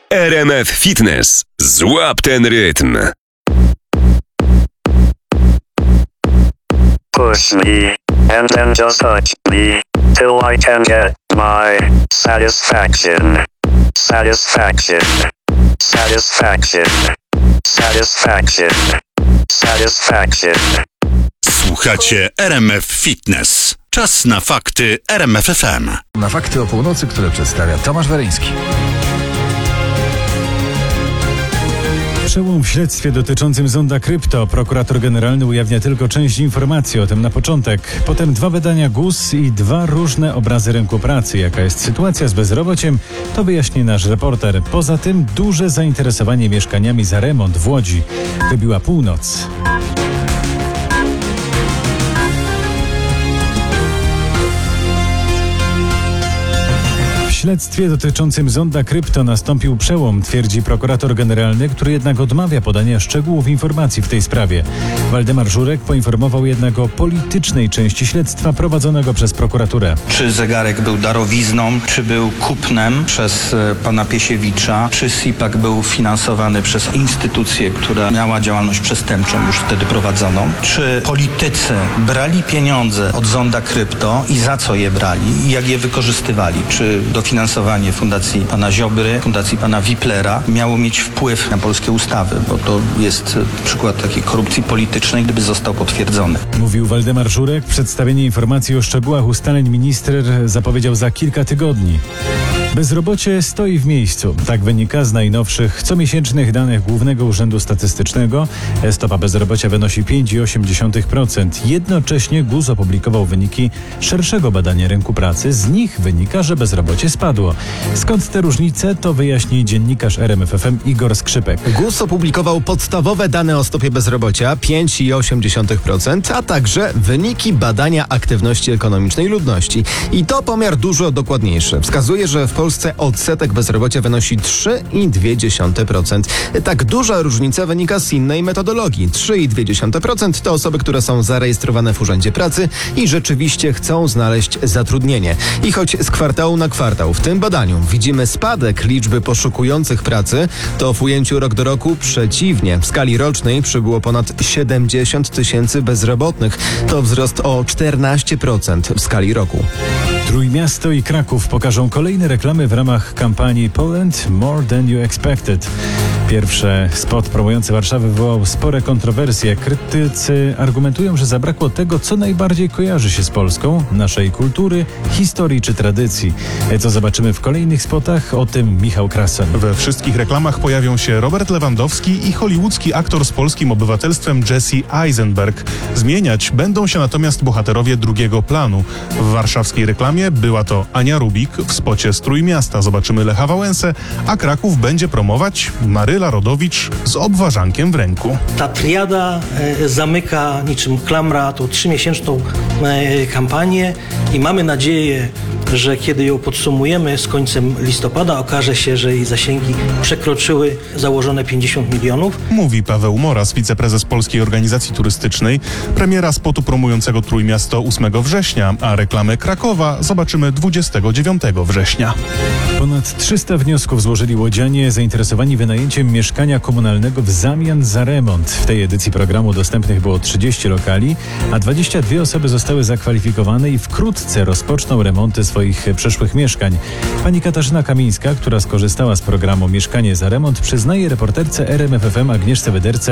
RMF Fitness. Złap ten rytm. Push me, and then just touch me, till I can get my satisfaction. Satisfaction. Satisfaction. Satisfaction. Satisfaction. Słuchacie RMF Fitness. Czas na fakty RMF FM. Na fakty o północy, które przedstawia Tomasz Weryński. Przełom w śledztwie dotyczącym zonda krypto. Prokurator generalny ujawnia tylko część informacji o tym na początek. Potem 2 wydania GUS i 2 różne obrazy rynku pracy. Jaka jest sytuacja z bezrobociem, to wyjaśni nasz reporter. Poza tym duże zainteresowanie mieszkaniami za remont w Łodzi. Wybiła północ. W śledztwie dotyczącym zonda krypto nastąpił przełom, twierdzi prokurator generalny, który jednak odmawia podania szczegółów informacji w tej sprawie. Waldemar Żurek poinformował jednak o politycznej części śledztwa prowadzonego przez prokuraturę. Czy zegarek był darowizną, czy był kupnem przez pana Piesiewicza, czy SIPAK był finansowany przez instytucję, która miała działalność przestępczą już wtedy prowadzoną, czy politycy brali pieniądze od zonda krypto i za co je brali i jak je wykorzystywali, czy dofinansowanie fundacji pana Ziobry, fundacji pana Wiplera miało mieć wpływ na polskie ustawy, bo to jest przykład takiej korupcji politycznej, gdyby został potwierdzony. Mówił Waldemar Żurek. Przedstawienie informacji o szczegółach ustaleń minister zapowiedział za kilka tygodni. Bezrobocie stoi w miejscu. Tak wynika z najnowszych comiesięcznych danych Głównego Urzędu Statystycznego. Stopa bezrobocia wynosi 5,8%. Jednocześnie GUS opublikował wyniki szerszego badania rynku pracy. Z nich wynika, że bezrobocie spadło. Skąd te różnice, to wyjaśni dziennikarz RMF FM Igor Skrzypek. GUS opublikował podstawowe dane o stopie bezrobocia 5,8%, a także wyniki badania aktywności ekonomicznej ludności. I to pomiar dużo dokładniejszy. Wskazuje, że w Polsce odsetek bezrobocia wynosi 3,2%. Tak duża różnica wynika z innej metodologii. 3,2% to osoby, które są zarejestrowane w Urzędzie Pracy i rzeczywiście chcą znaleźć zatrudnienie. I choć z kwartału na kwartał w tym badaniu widzimy spadek liczby poszukujących pracy, to w ujęciu rok do roku przeciwnie. W skali rocznej przybyło ponad 70 tysięcy bezrobotnych. To wzrost o 14% w skali roku. Trójmiasto i Kraków pokażą kolejne reklamy w ramach kampanii Poland More Than You Expected. Pierwszy spot promujący Warszawę wywołał spore kontrowersje. Krytycy argumentują, że zabrakło tego, co najbardziej kojarzy się z Polską, naszej kultury, historii czy tradycji. Co zobaczymy w kolejnych spotach? O tym Michał Krasa. We wszystkich reklamach pojawią się Robert Lewandowski i hollywoodzki aktor z polskim obywatelstwem Jesse Eisenberg. Zmieniać będą się natomiast bohaterowie drugiego planu. W warszawskiej reklamie była to Ania Rubik, w spocie z Trójmiasta zobaczymy Lecha Wałęsę, a Kraków będzie promować Maryla Rodowicz z obwarzankiem w ręku. Ta triada zamyka niczym klamra tą 3-miesięczną kampanię i mamy nadzieję, że kiedy ją podsumujemy z końcem listopada, okaże się, że jej zasięgi przekroczyły założone 50 milionów. Mówi Paweł Moras, wiceprezes Polskiej Organizacji Turystycznej. Premiera spotu promującego Trójmiasto 8 września, a reklamę Krakowa zobaczymy 29 września. Ponad 300 wniosków złożyli łodzianie zainteresowani wynajęciem mieszkania komunalnego w zamian za remont. W tej edycji programu dostępnych było 30 lokali, a 22 osoby zostały zakwalifikowane i wkrótce rozpoczną remonty swoich przyszłych mieszkań. Pani Katarzyna Kamińska, która skorzystała z programu Mieszkanie za remont, przyznaje reporterce RMF FM Agnieszce Wyderce,